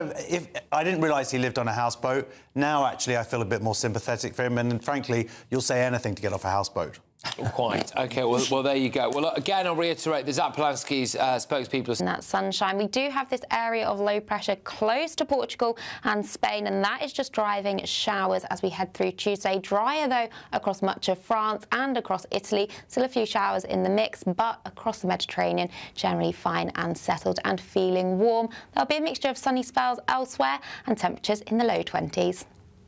If I didn't realise he lived on a houseboat. Now, actually, I feel a bit more sympathetic for him, and frankly, you'll say anything to get off a houseboat. Quite. OK, well, there you go. Well, look, again, I'll reiterate, the Zap Polanski's spokespeople... In that sunshine, we do have this area of low pressure close to Portugal and Spain, and that is just driving showers as we head through Tuesday. Drier, though, across much of France and across Italy. Still a few showers in the mix, but across the Mediterranean, generally fine and settled and feeling warm. There'll be a mixture of sunny spells elsewhere and temperatures in the low 20s.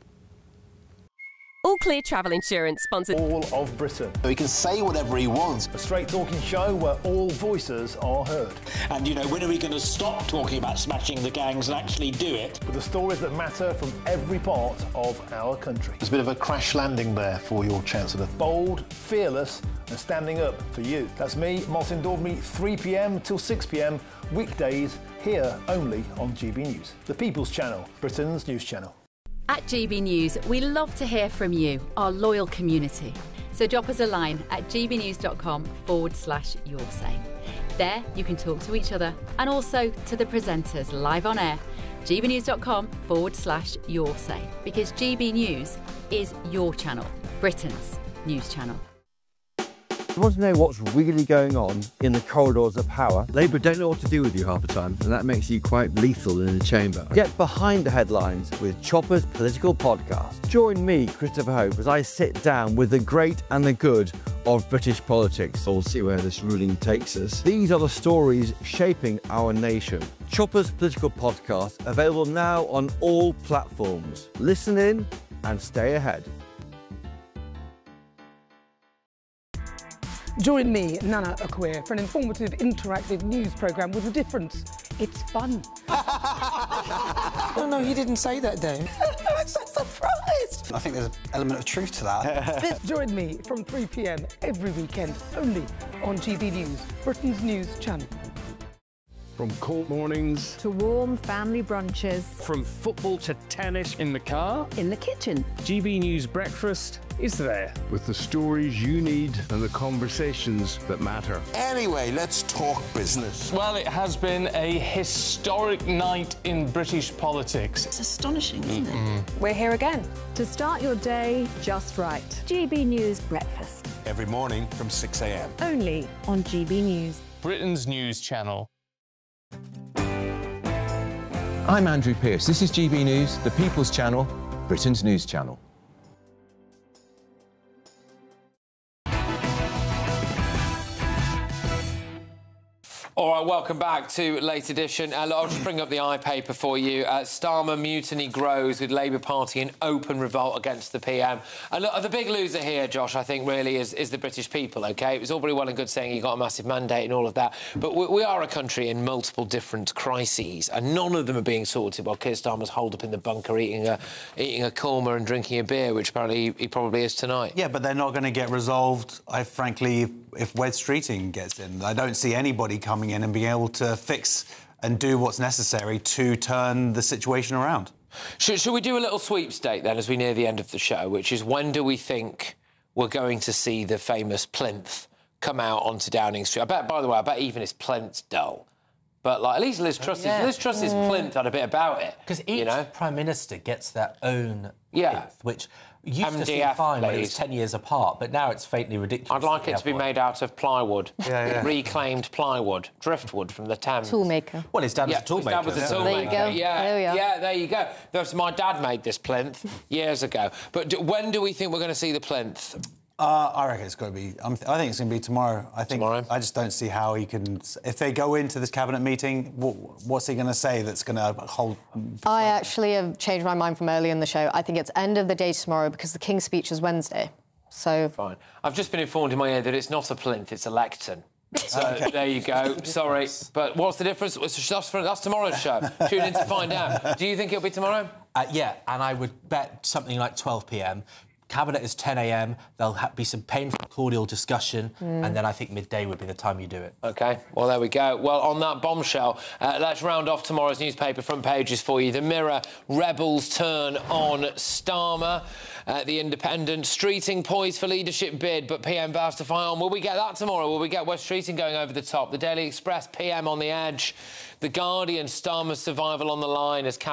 All Clear Travel Insurance sponsors all of Britain. He can say whatever he wants. A straight-talking show where all voices are heard. And, you know, when are we going to stop talking about smashing the gangs and actually do it? With the stories that matter from every part of our country. There's a bit of a crash landing there for your Chancellor. Bold, fearless and standing up for you. That's me, Martin Daubney, 3 p.m. till 6 p.m, weekdays, here only on GB News. The People's Channel, Britain's news channel. At GB News, we love to hear from you, our loyal community. So drop us a line at gbnews.com/yoursay. There you can talk to each other and also to the presenters live on air. gbnews.com/yoursay, because GB News is your channel, Britain's news channel. You want to know what's really going on in the corridors of power? Labour don't know what to do with you half the time, and that makes you quite lethal in the chamber. Get behind the headlines with Chopper's Political Podcast. Join me, Christopher Hope, as I sit down with the great and the good of British politics. We'll see where this ruling takes us. These are the stories shaping our nation. Chopper's Political Podcast, available now on all platforms. Listen in and stay ahead. Join me, Nana Akwe, for an informative, interactive news programme with a difference. It's fun. No, he didn't say that, Dave. I'm so surprised. I think there's an element of truth to that. Join me from 3 p.m. every weekend, only on GB News, Britain's news channel. From court mornings to warm family brunches. From football to tennis in the car. In the kitchen. GB News Breakfast is there with the stories you need and the conversations that matter. Anyway, let's talk business. Well, it has been a historic night in British politics. It's astonishing, isn't it? We're here again. To start your day just right. GB News Breakfast. Every morning from 6 a.m. Only on GB News. Britain's news channel. I'm Andrew Pearce. This is GB News, the People's Channel, Britain's news channel. All right, welcome back to Late Edition. I'll just bring up the iPaper for you. Starmer mutiny grows with Labour Party in open revolt against the PM. And look, the big loser here, Josh, I think, really is the British people, OK? It was all very well and good saying you got a massive mandate and all of that, but we are a country in multiple different crises, and none of them are being sorted while Keir Starmer's holed up in the bunker eating a korma and drinking a beer, which apparently he probably is tonight. Yeah, but they're not going to get resolved, frankly, if Wed Streeting gets in. I don't see anybody coming in and being able to fix and do what's necessary to turn the situation around. Should we do a little sweepstake then as we near the end of the show, which is when do we think we're going to see the famous plinth come out onto Downing Street? By the way, I bet even his plinth's dull. But, like, at least Liz Truss's plinth had a bit about it. Because each Prime Minister gets their own plinth, which used to seem MDF, fine when it was 10 years apart, but now it's faintly ridiculous. I'd like it to be made out of plywood. Reclaimed plywood, driftwood from the Thames. Toolmaker. Well, his dad was a toolmaker. His dad was a toolmaker. There you go. There we are. Yeah, there you go. My dad made this plinth years ago. But when do we think we're going to see the plinth? I reckon it's going to be... I think it's going to be tomorrow. Tomorrow? I just don't see how he can... If they go into this cabinet meeting, what's he going to say that's going to hold... I actually have changed my mind from early in the show. I think it's end of the day tomorrow because the King's speech is Wednesday. So... Fine. I've just been informed in my ear that it's not a plinth, it's a lectern. So there you go. Sorry. But what's the difference? That's tomorrow's show. Tune in to find out. Do you think it'll be tomorrow? Yeah, and I would bet something like 12 p.m. Cabinet is 10 a.m. There'll be some painful, cordial discussion, and then I think midday would be the time you do it. OK, well, there we go. Well, on that bombshell, let's round off tomorrow's newspaper front pages for you. The Mirror, Rebels turn on Starmer. The Independent, Streeting poised for leadership bid, but PM vows to fight on. Will we get that tomorrow? Will we get Wes Streeting going over the top? The Daily Express, PM on the edge. The Guardian, Starmer's survival on the line as